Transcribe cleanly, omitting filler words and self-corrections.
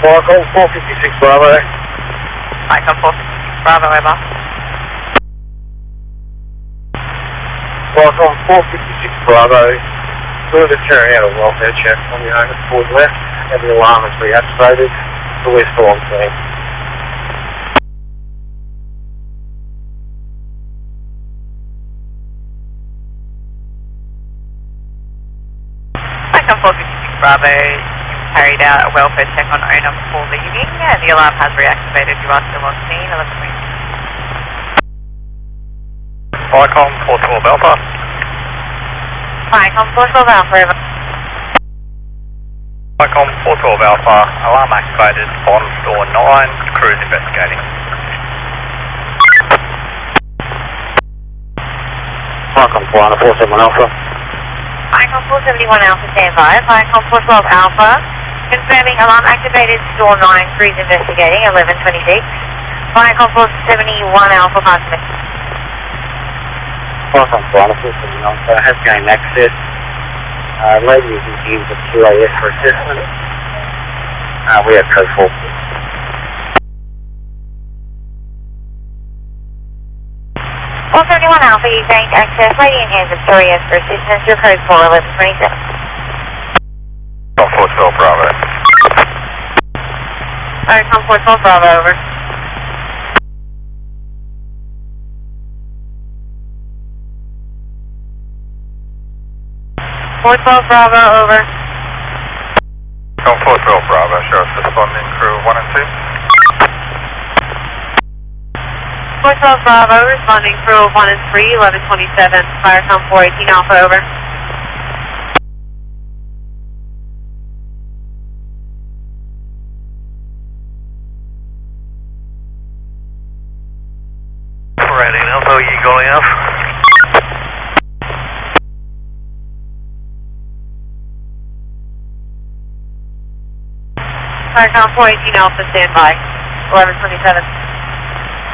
Viacom 456 Bravo. Viacom 456 Bravo, over. Viacom 456 Bravo. We're just carrying out a welfare check on the owner towards left, and the alarm is reactivated, so we're still on scene. Viacom 456 Bravo, carried out a welfare check on owner before leaving. The alarm has reactivated. You are still on scene. 11:20. Viacom 412 Alpha. Viacom 412 Alpha, over. Viacom 412 Alpha, alarm activated on door 9, crews investigating. Viacom 471 Alpha. Viacom 471 Alpha, stand by. Viacom 412 Alpha, confirming alarm activated, door 9, crews investigating, 11:26. Viacom 471 Alpha, pass me. Viacom 471 Alpha has gained access. Lady is used the QAS for assessment. We have code 4. 471 Alpha, you gained access. Lady in hands of QAS for assistance. Your code 4, 11:27. 412 Bravo. Viacom 412 Bravo, over. .412 Bravo, over. 412 Bravo, sheriff's responding crew 1 and 2. 412 Bravo, responding crew 1 and 3, 11:27. Viacom 418 Alpha, over. Alpha, you going off? Viacom 418 Alpha, stand by. 11:27.